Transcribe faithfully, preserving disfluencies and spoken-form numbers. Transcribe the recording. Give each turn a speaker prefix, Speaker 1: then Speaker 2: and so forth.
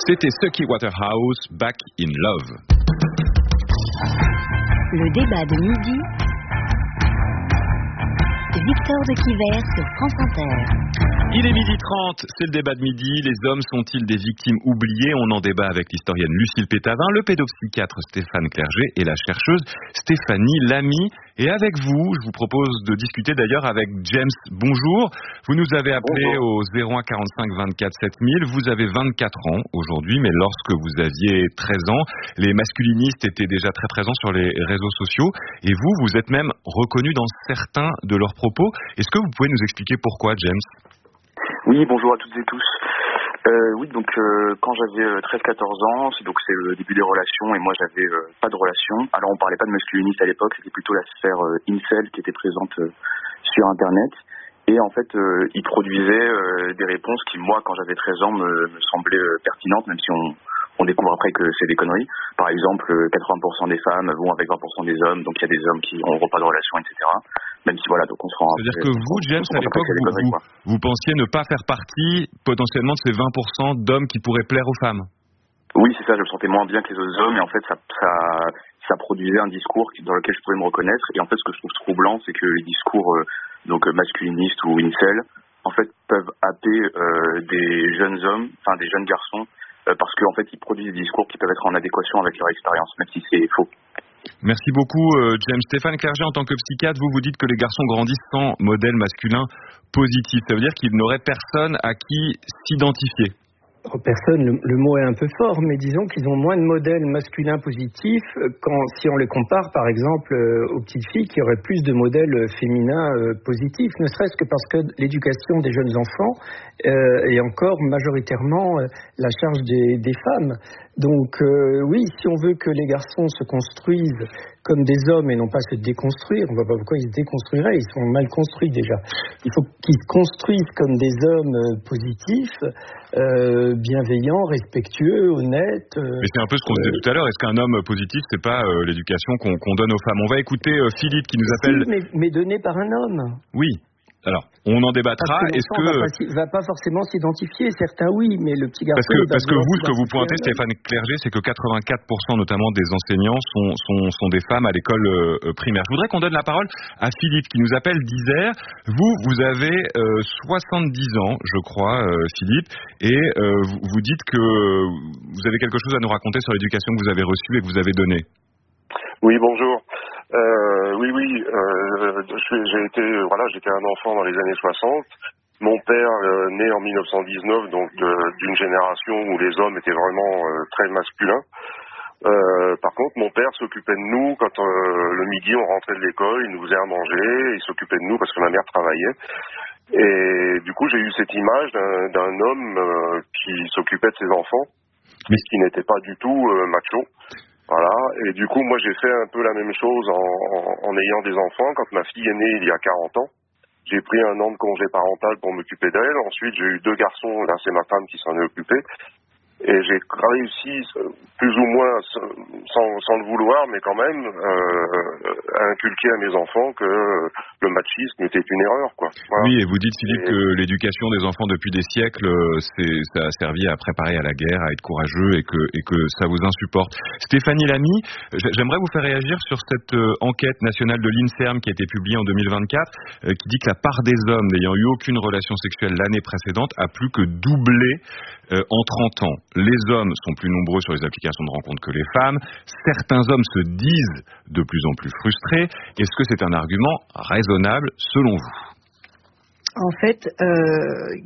Speaker 1: C'était Sucky Waterhouse, Back in Love.
Speaker 2: Le débat de midi. Victor de Quiver sur France Inter.
Speaker 1: Il est midi trente, c'est le débat de midi. Les hommes sont-ils des victimes oubliées? On en débat avec l'historienne Lucille Pétavin, le pédopsychiatre Stéphane Clerget et la chercheuse Stéphanie Lamy. Et avec vous, je vous propose de discuter d'ailleurs avec James. Bonjour. Vous nous avez appelé Bonjour. Au zéro un quarante-cinq vingt-quatre sept mille. Vous avez vingt-quatre ans aujourd'hui, mais lorsque vous aviez treize ans, les masculinistes étaient déjà très présents sur les réseaux sociaux. Et vous, vous êtes même reconnu dans certains de leurs propos. Est-ce que vous pouvez nous expliquer pourquoi, James?
Speaker 3: Oui, bonjour à toutes et tous. Euh, oui, donc euh, quand j'avais treize quatorze ans, c'est donc c'est le début des relations et moi j'avais euh, pas de relation. Alors on parlait pas de masculiniste à l'époque, c'était plutôt la sphère euh, incel qui était présente euh, sur Internet. Et en fait, euh, ils produisaient euh, des réponses qui, moi, quand j'avais treize ans, me, me semblaient euh, pertinentes, même si on, on découvre après que c'est des conneries. Par exemple, euh, quatre-vingts pour cent des femmes vont avec vingt pour cent des hommes, donc il y a des hommes qui n'auront pas de relation, et cetera. Même si voilà, donc on se rend...
Speaker 1: C'est-à-dire que vous, James, à l'époque, vous, vous, vous pensiez ne pas faire partie potentiellement de ces vingt pour cent d'hommes qui pourraient plaire aux femmes?
Speaker 3: Oui, c'est ça, je me sentais moins bien que les autres hommes, et en fait, ça, ça, ça produisait un discours dans lequel je pouvais me reconnaître. Et en fait, ce que je trouve troublant, c'est que les discours euh, donc masculinistes ou incel, en fait, peuvent happer euh, des jeunes hommes, enfin des jeunes garçons, euh, parce qu'en fait, ils produisent des discours qui peuvent être en adéquation avec leur expérience, même si c'est faux.
Speaker 1: Merci beaucoup, euh, James. Stéphane Clerget, en tant que psychiatre, vous vous dites que les garçons grandissent sans modèle masculin positif. Ça veut dire qu'ils n'auraient personne à qui s'identifier.
Speaker 4: Personne, le, le mot est un peu fort, mais disons qu'ils ont moins de modèles masculins positifs quand, si on les compare par exemple euh, aux petites filles qui auraient plus de modèles féminins euh, positifs, ne serait-ce que parce que l'éducation des jeunes enfants euh, est encore majoritairement euh, la charge des, des femmes. Donc euh, oui, si on veut que les garçons se construisent comme des hommes et non pas se déconstruire, on ne voit pas pourquoi ils se déconstruiraient, ils sont mal construits déjà. Il faut qu'ils se construisent comme des hommes euh, positifs, euh, bienveillants, respectueux, honnêtes. Euh,
Speaker 1: Mais c'est un peu ce qu'on disait euh, tout à l'heure, est-ce qu'un homme positif, c'est pas euh, l'éducation qu'on, qu'on donne aux femmes? On va écouter euh, Philippe qui nous appelle...
Speaker 4: Si, mais, mais donné par un homme.
Speaker 1: Oui. Alors, on en débattra.
Speaker 4: Parce que
Speaker 1: Est-ce que
Speaker 4: va pas, va pas forcément s'identifier, certains oui, mais le petit garçon.
Speaker 1: Parce que parce que vous, ce que vous pointez, Stéphane Clerget, c'est que quatre-vingt-quatre pour cent notamment des enseignants sont sont sont des femmes à l'école euh, primaire. Je voudrais qu'on donne la parole à Philippe qui nous appelle d'Isère. Vous, vous avez euh, soixante-dix ans, je crois, euh, Philippe, et euh, vous, vous dites que vous avez quelque chose à nous raconter sur l'éducation que vous avez reçue et que vous avez donnée.
Speaker 5: Oui, bonjour. Euh, oui, oui, euh, j'ai été, voilà, j'étais un enfant dans les années soixante. Mon père, euh, né en mille neuf cent dix-neuf, donc de, d'une génération où les hommes étaient vraiment euh, très masculins. Euh, par contre, mon père s'occupait de nous quand euh, le midi on rentrait de l'école, il nous faisait à manger, il s'occupait de nous parce que ma mère travaillait. Et du coup, j'ai eu cette image d'un, d'un homme euh, qui s'occupait de ses enfants, mais qui n'était pas du tout euh, macho. Voilà, et du coup, moi, j'ai fait un peu la même chose en, en, en ayant des enfants. Quand ma fille est née il y a quarante ans, j'ai pris un an de congé parental pour m'occuper d'elle. Ensuite, j'ai eu deux garçons, là, c'est ma femme qui s'en est occupée. Et j'ai réussi, plus ou moins, sans, sans le vouloir, mais quand même, euh, à inculquer à mes enfants que le machisme était une erreur, quoi. Voilà.
Speaker 1: Oui, et vous dites, Philippe, et... que l'éducation des enfants depuis des siècles, c'est, ça a servi à préparer à la guerre, à être courageux, et que, et que ça vous insupporte. Stéphanie Lamy, j'aimerais vous faire réagir sur cette enquête nationale de l'INSERM qui a été publiée en deux mille vingt-quatre, qui dit que la part des hommes n'ayant eu aucune relation sexuelle l'année précédente a plus que doublé euh, en trente ans. Les hommes sont plus nombreux sur les applications de rencontres que les femmes. Certains hommes se disent de plus en plus frustrés. Est-ce que c'est un argument raisonnable selon vous?
Speaker 2: En fait, euh,